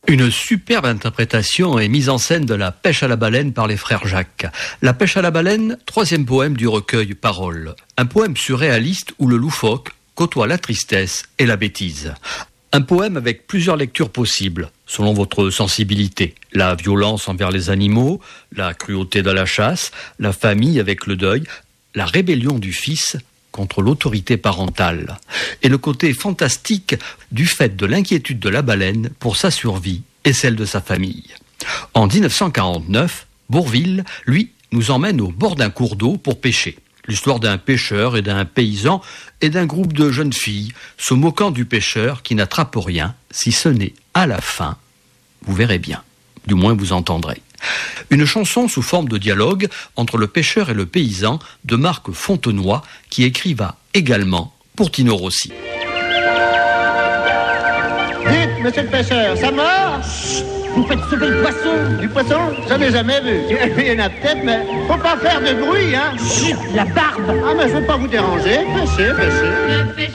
Une superbe interprétation et mise en scène de La pêche à la baleine par les frères Jacques. La pêche à la baleine, 3e poème du recueil Paroles. Un poème surréaliste où le loufoque côtoie la tristesse et la bêtise. Un poème avec plusieurs lectures possibles, selon votre sensibilité. La violence envers les animaux, la cruauté de la chasse, la famille avec le deuil, la rébellion du fils contre l'autorité parentale, et le côté fantastique du fait de l'inquiétude de la baleine pour sa survie et celle de sa famille. En 1949, Bourvil, lui, nous emmène au bord d'un cours d'eau pour pêcher. L'histoire d'un pêcheur et d'un paysan et d'un groupe de jeunes filles se moquant du pêcheur qui n'attrape rien, si ce n'est à la fin, vous verrez bien, du moins vous entendrez. Une chanson sous forme de dialogue entre le pêcheur et le paysan de Marc Fontenoy qui écriva également pour Tino Rossi. Dites, monsieur le pêcheur, ça marche? Vous faites sauver le poisson. Du poisson? J'en ai jamais vu. Il y en a peut-être, mais faut pas faire de bruit, hein? Chut, la barbe. Ah, mais je veux pas vous déranger. Pêchez, pêchez.